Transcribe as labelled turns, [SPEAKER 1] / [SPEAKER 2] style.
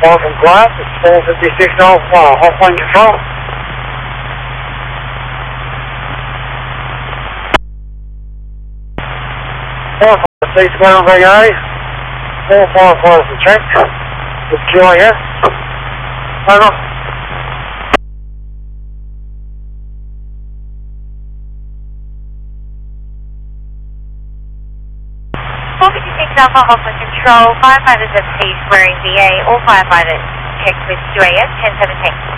[SPEAKER 1] Welcome class, it's 456 Alpha, Hotline Control. C Square on VA, 455 is the check, with QAS, over.
[SPEAKER 2] 456 Alpha, Hotline Control, firefighters at C Square in VA, all firefighters checked with QAS 1017.